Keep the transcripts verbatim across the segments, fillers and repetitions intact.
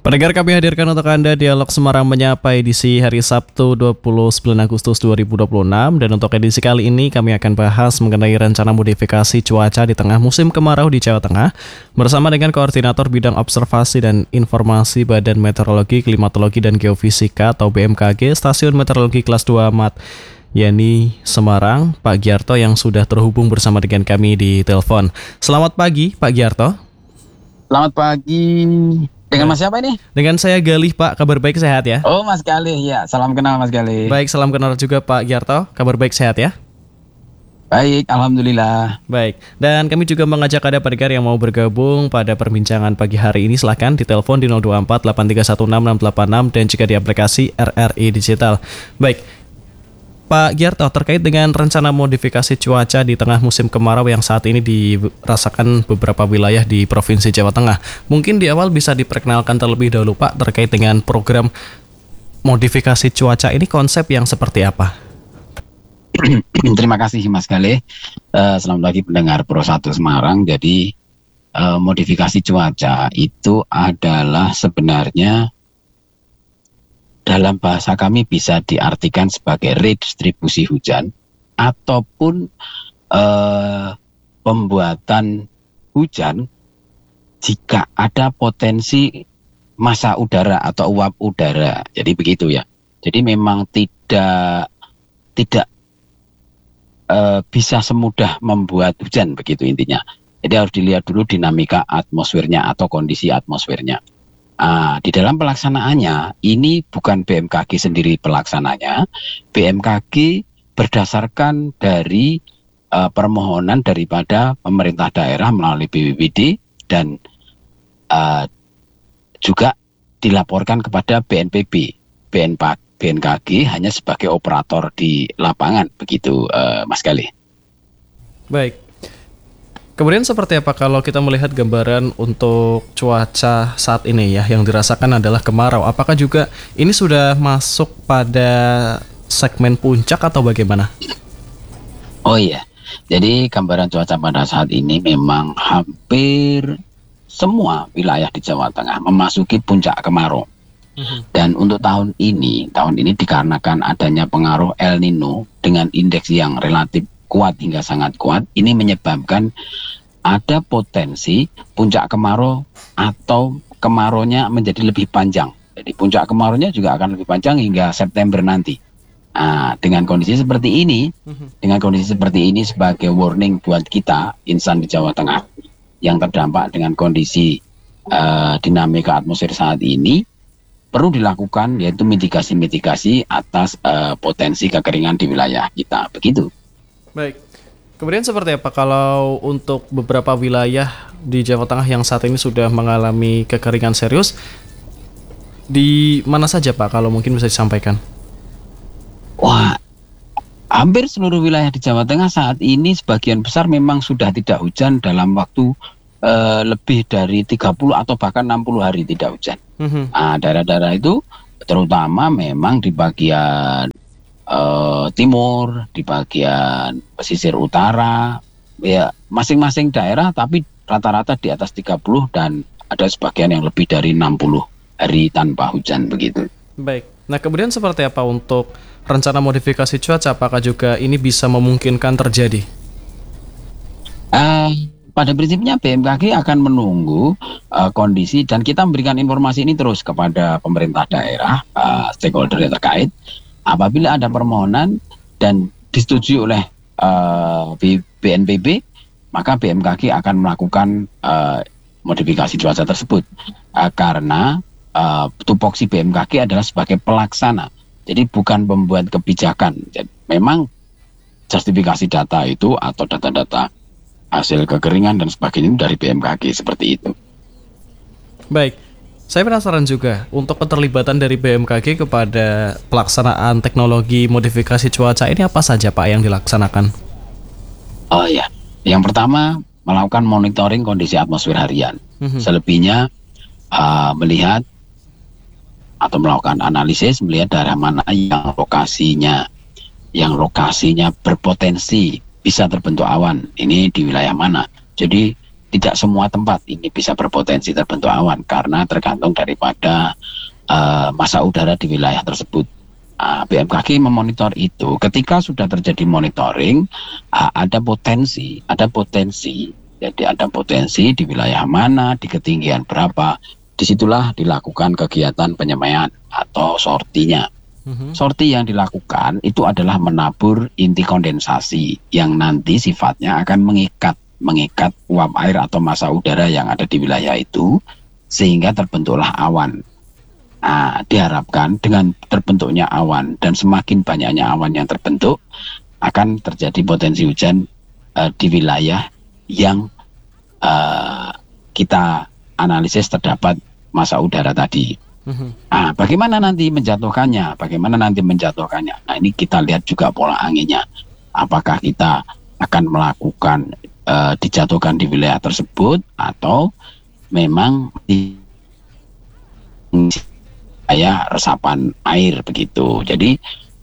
Pendengar, kami hadirkan untuk Anda Dialog Semarang Menyapa edisi hari Sabtu dua puluh sembilan Agustus dua ribu dua puluh enam. Dan untuk edisi kali ini kami akan bahas mengenai rencana modifikasi cuaca di tengah musim kemarau di Jawa Tengah bersama dengan Koordinator Bidang Observasi dan Informasi Badan Meteorologi, Klimatologi dan Geofisika atau B M K G Stasiun Meteorologi Kelas dua Mat Yani Semarang, Pak Giarto, yang sudah terhubung bersama dengan kami di telepon. Selamat pagi Pak Giarto. Selamat pagi. Dengan Mas siapa ini? Dengan saya Galih, Pak. Kabar baik, sehat ya? Oh, Mas Galih, ya. Salam kenal, Mas Galih. Baik, salam kenal juga Pak Giarto. Kabar baik, sehat ya? Baik, alhamdulillah. Baik, dan kami juga mengajak Anda pendengar yang mau bergabung pada perbincangan pagi hari ini, silakan ditelepon di nol dua empat delapan tiga satu enam enam delapan enam dan juga di aplikasi R R I Digital. Baik, Pak Giarto, terkait dengan rencana modifikasi cuaca di tengah musim kemarau yang saat ini dirasakan beberapa wilayah di Provinsi Jawa Tengah, mungkin di awal bisa diperkenalkan terlebih dahulu Pak terkait dengan program modifikasi cuaca ini, konsep yang seperti apa? Terima kasih Mas Galih. Uh, selamat pagi pendengar Pro satu Semarang. Jadi uh, modifikasi cuaca itu adalah sebenarnya dalam bahasa kami bisa diartikan sebagai redistribusi hujan ataupun eh, pembuatan hujan jika ada potensi massa udara atau uap udara. Jadi begitu ya. Jadi memang tidak tidak eh, bisa semudah membuat hujan, begitu intinya. Jadi harus dilihat dulu dinamika atmosfernya atau kondisi atmosfernya. Nah, di dalam pelaksanaannya, ini bukan B M K G sendiri pelaksananya. B M K G berdasarkan dari uh, permohonan daripada pemerintah daerah melalui B P B D dan uh, juga dilaporkan kepada B N P B. B N K G hanya sebagai operator di lapangan, begitu uh, Mas Galih. Baik. Kemudian seperti apa kalau kita melihat gambaran untuk cuaca saat ini ya, yang dirasakan adalah kemarau. Apakah juga ini sudah masuk pada segmen puncak atau bagaimana? Oh iya, jadi gambaran cuaca pada saat ini memang hampir semua wilayah di Jawa Tengah memasuki puncak kemarau. Uh-huh. Dan untuk tahun ini, tahun ini dikarenakan adanya pengaruh El Nino dengan indeks yang relatif kuat hingga sangat kuat, ini menyebabkan ada potensi puncak kemarau atau kemaraunya menjadi lebih panjang. Jadi puncak kemaraunya juga akan lebih panjang hingga September nanti. Nah, dengan kondisi seperti ini, dengan kondisi seperti ini sebagai warning buat kita insan di Jawa Tengah yang terdampak dengan kondisi uh, dinamika atmosfer saat ini, perlu dilakukan yaitu mitigasi-mitigasi atas uh, potensi kekeringan di wilayah kita. Begitu. Baik, kemudian seperti apa kalau untuk beberapa wilayah di Jawa Tengah yang saat ini sudah mengalami kekeringan serius, di mana saja Pak, kalau mungkin bisa disampaikan? Wah, hampir seluruh wilayah di Jawa Tengah saat ini sebagian besar memang sudah tidak hujan dalam waktu uh, lebih dari tiga puluh atau bahkan enam puluh hari tidak hujan. Mm-hmm. Nah, daerah-daerah itu terutama memang di bagian Uh, timur, di bagian pesisir utara, ya masing-masing daerah, tapi rata-rata di atas tiga puluh dan ada sebagian yang lebih dari enam puluh hari tanpa hujan, begitu. Baik, nah kemudian seperti apa untuk rencana modifikasi cuaca, apakah juga ini bisa memungkinkan terjadi? Uh, pada prinsipnya B M K G akan menunggu uh, kondisi dan kita memberikan informasi ini terus kepada pemerintah daerah, uh, stakeholder yang terkait. Apabila ada permohonan dan disetujui oleh uh, B N P B, maka B M K G akan melakukan uh, modifikasi cuaca tersebut. Uh, karena uh, tupoksi B M K G adalah sebagai pelaksana, jadi bukan pembuat kebijakan. Jadi, memang justifikasi data itu atau data-data hasil kekeringan dan sebagainya dari B M K G seperti itu. Baik. Saya penasaran juga untuk keterlibatan dari B M K G kepada pelaksanaan teknologi modifikasi cuaca ini apa saja Pak yang dilaksanakan? Oh ya, yang pertama melakukan monitoring kondisi atmosfer harian. Mm-hmm. Selebihnya uh, melihat atau melakukan analisis melihat daerah mana yang lokasinya yang lokasinya berpotensi bisa terbentuk awan. Ini di wilayah mana? Jadi tidak semua tempat ini bisa berpotensi terbentuk awan karena tergantung daripada uh, massa udara di wilayah tersebut. Uh, B M K G memonitor itu. Ketika sudah terjadi monitoring, uh, ada potensi, ada potensi. Jadi ada potensi di wilayah mana, di ketinggian berapa. Disitulah dilakukan kegiatan penyemaian atau sortinya. Mm-hmm. Sorti yang dilakukan itu adalah menabur inti kondensasi yang nanti sifatnya akan mengikat mengikat uap air atau massa udara yang ada di wilayah itu sehingga terbentuklah awan. Nah, diharapkan dengan terbentuknya awan dan semakin banyaknya awan yang terbentuk akan terjadi potensi hujan uh, di wilayah yang uh, kita analisis terdapat massa udara tadi. Mm-hmm. Nah, bagaimana nanti menjatuhkannya? Bagaimana nanti menjatuhkannya? Nah, ini kita lihat juga pola anginnya. Apakah kita akan melakukan Uh, dijatuhkan di wilayah tersebut atau memang di ya resapan air begitu. Jadi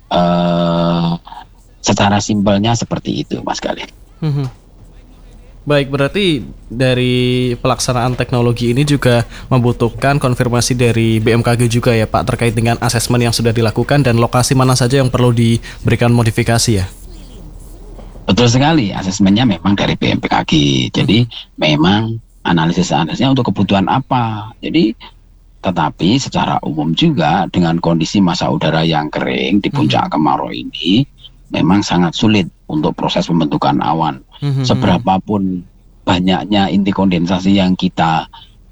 uh, secara simpelnya seperti itu, Mas Galih. Hmm. Baik, berarti dari pelaksanaan teknologi ini juga membutuhkan konfirmasi dari B M K G juga ya Pak terkait dengan asesmen yang sudah dilakukan dan lokasi mana saja yang perlu diberikan modifikasi ya. Betul sekali, asesmennya memang dari B M K G. Jadi hmm. memang analisis-analisisnya untuk kebutuhan apa. Jadi tetapi secara umum juga dengan kondisi massa udara yang kering di puncak hmm. kemarau ini memang sangat sulit untuk proses pembentukan awan. Hmm. Seberapapun banyaknya inti kondensasi yang kita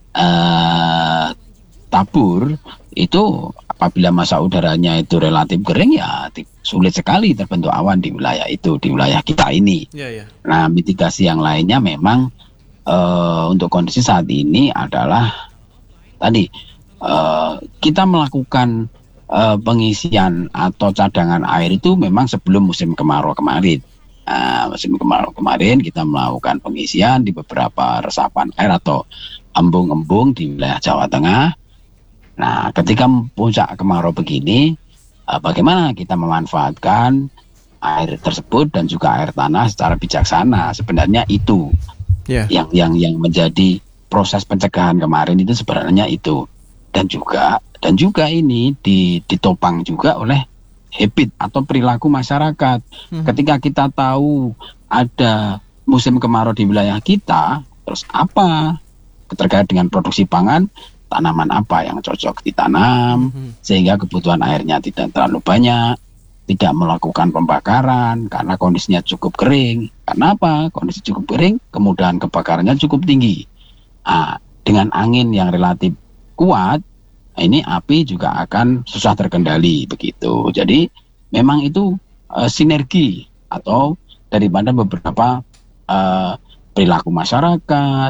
uh, tabur itu apabila massa udaranya itu relatif kering ya sulit sekali terbentuk awan di wilayah itu, di wilayah kita ini. Yeah, yeah. Nah, mitigasi yang lainnya memang uh, untuk kondisi saat ini adalah tadi uh, kita melakukan uh, pengisian atau cadangan air itu memang sebelum musim kemarau kemarin. Uh, musim kemarau kemarin kita melakukan pengisian di beberapa resapan air atau embung-embung di wilayah Jawa Tengah. Nah, ketika puncak kemarau begini, uh, bagaimana kita memanfaatkan air tersebut dan juga air tanah secara bijaksana? Sebenarnya itu yeah. yang yang yang menjadi proses pencegahan kemarin itu sebenarnya itu. Dan juga dan juga ini ditopang juga oleh habit atau perilaku masyarakat. Hmm. Ketika kita tahu ada musim kemarau di wilayah kita, terus apa terkait dengan produksi pangan? Tanaman apa yang cocok ditanam hmm. sehingga kebutuhan airnya tidak terlalu banyak, tidak melakukan pembakaran karena kondisinya cukup kering. Karena apa? Kondisi cukup kering, kemudahan kebakarannya cukup tinggi. Nah, dengan angin yang relatif kuat, ini api juga akan susah terkendali begitu. Jadi memang itu uh, sinergi atau daripada beberapa uh, perilaku masyarakat,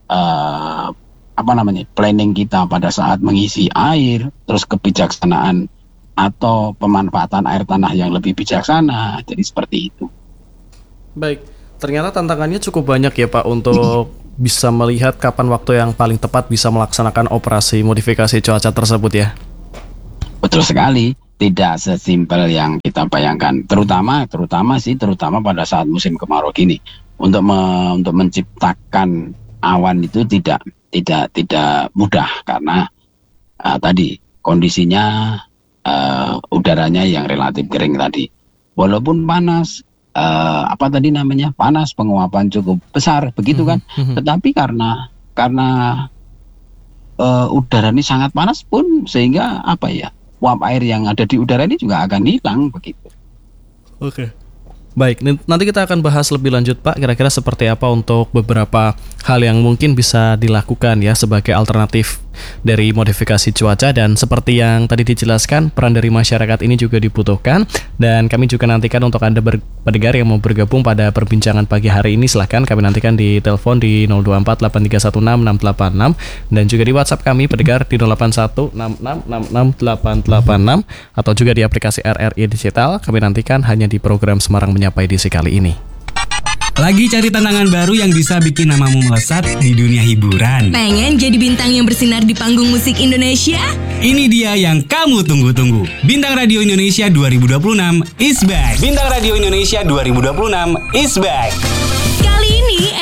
uh, apa namanya planning kita pada saat mengisi air, terus kebijaksanaan atau pemanfaatan air tanah yang lebih bijaksana. Jadi seperti itu. Baik, ternyata tantangannya cukup banyak ya Pak untuk bisa melihat kapan waktu yang paling tepat bisa melaksanakan operasi modifikasi cuaca tersebut ya. Betul sekali, tidak sesimpel yang kita bayangkan. Terutama, terutama sih, terutama pada saat musim kemarau gini, untuk me, untuk menciptakan awan itu tidak tidak tidak mudah karena uh, tadi kondisinya uh, udaranya yang relatif kering tadi. Walaupun panas, uh, apa tadi namanya panas, penguapan cukup besar begitu kan. Mm-hmm. Tetapi karena karena uh, udara ini sangat panas pun sehingga apa ya uap air yang ada di udara ini juga akan hilang begitu. Oke. Okay. Baik, nanti kita akan bahas lebih lanjut Pak, kira-kira seperti apa untuk beberapa hal yang mungkin bisa dilakukan ya sebagai alternatif dari modifikasi cuaca. Dan seperti yang tadi dijelaskan, peran dari masyarakat ini juga dibutuhkan. Dan kami juga nantikan untuk Anda pendengar yang mau bergabung pada perbincangan pagi hari ini, silahkan kami nantikan di telepon di nol dua empat delapan tiga satu enam enam delapan enam dan juga di WhatsApp kami pendengar di nol delapan satu enam enam enam enam delapan delapan enam atau juga di aplikasi R R I Digital. Kami nantikan hanya di program Semarang Menyapa edisi kali ini. Lagi cari tantangan baru yang bisa bikin namamu melesat di dunia hiburan? Pengen jadi bintang yang bersinar di panggung musik Indonesia? Ini dia yang kamu tunggu-tunggu. Bintang Radio Indonesia dua ribu dua puluh enam is back. Bintang Radio Indonesia dua ribu dua puluh enam is back. Kali ini R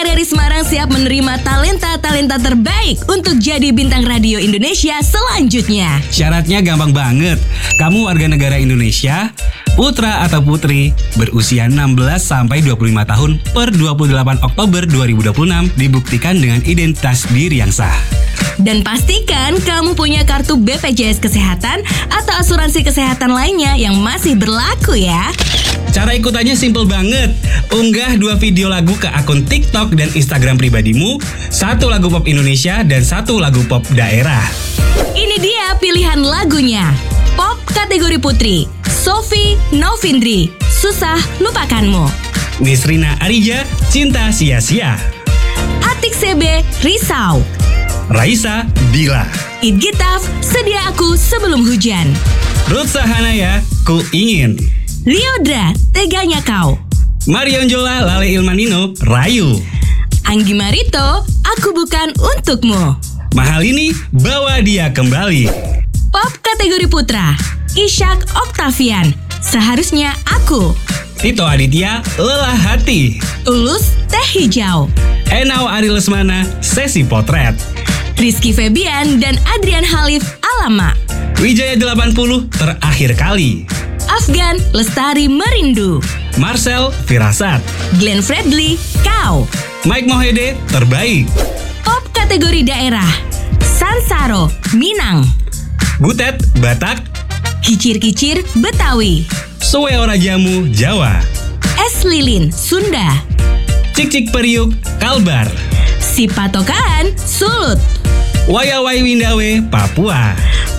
R R I Semarang siap menerima talenta-talenta terbaik untuk jadi bintang radio Indonesia selanjutnya. Syaratnya gampang banget. Kamu warga negara Indonesia, putra atau putri, berusia enam belas sampai dua puluh lima tahun per dua puluh delapan Oktober dua ribu dua puluh enam dibuktikan dengan identitas diri yang sah. Dan pastikan kamu punya kartu B P J S Kesehatan atau asuransi kesehatan lainnya yang masih berlaku ya. Cara ikutannya simple banget. Unggah dua video lagu ke akun TikTok dan Instagram pribadimu, satu lagu pop Indonesia dan satu lagu pop daerah. Ini dia pilihan lagunya. Pop kategori putri, Sophie Novindri, Susah Lupakanmu. Nisrina Arija, Cinta Sia-sia. Atik C B, Risau. Raisa, Bila. Idgitaf, Sedia Aku Sebelum Hujan. Ruth Sahanaya, Ku Ingin. Liodra, Teganya Kau. Marion Jola, Lale Ilmanino, Rayu. Anggi Marito, Aku Bukan Untukmu. Mahalini, Bawa Dia Kembali. Pop kategori putra, Ishak Octavian, Seharusnya Aku. Tito Aditya, Lelah Hati. Tulus, Teh Hijau. Enau Ari Lesmana, Sesi Potret. Rizky Febian dan Adrian Halif, Alama. Wijaya delapan puluh, Terakhir Kali. Afgan, Lestari Merindu. Marcel, Firasat. Glenn Fredly, Kau. Mike Mohede, Terbaik. Pop kategori daerah, Sansaro, Minang. Butet, Batak. Kicir-kicir, Betawi. Suwe Ora Jamu, Jawa. Es Lilin, Sunda. Cik-cik Periuk, Kalbar. Si Patokaan, Sulut. Wayawai Windawe, Papua.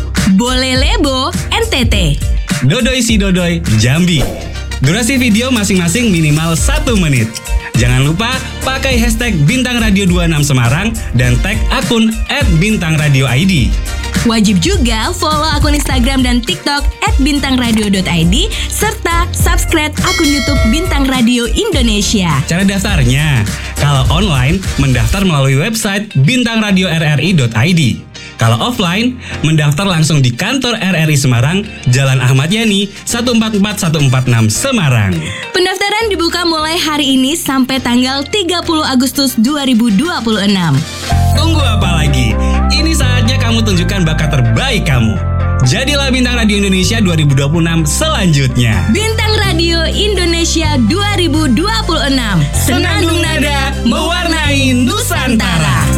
Bolelebo, N T T. Dodoi Si Dodoi, Jambi. Durasi video masing-masing minimal satu menit. Jangan lupa pakai hashtag Bintang Radio dua puluh enam Semarang dan tag akun et bintang radio i d. Wajib juga follow akun Instagram dan TikTok et bintang radio dot i d serta subscribe akun YouTube Bintang Radio Indonesia. Cara daftarnya, kalau online mendaftar melalui website bintang radio r r i dot i d. Kalau offline, mendaftar langsung di kantor R R I Semarang, Jalan Ahmad Yani, satu empat empat satu empat enam Semarang. Pendaftaran dibuka mulai hari ini sampai tanggal tiga puluh Agustus dua ribu dua puluh enam. Tunggu apa lagi? Ini saatnya kamu tunjukkan bakat terbaik kamu. Jadilah Bintang Radio Indonesia dua ribu dua puluh enam selanjutnya. Bintang Radio Indonesia dua ribu dua puluh enam. Senandung nada mewarnai Nusantara.